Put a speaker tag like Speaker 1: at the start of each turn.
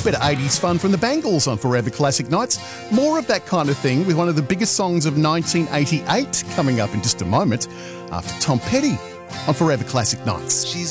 Speaker 1: Bit of 80s fun from the Bangles on Forever Classic Nights. More of that kind of thing with one of the biggest songs of 1988 coming up in just a moment after Tom Petty on Forever Classic Nights.
Speaker 2: She's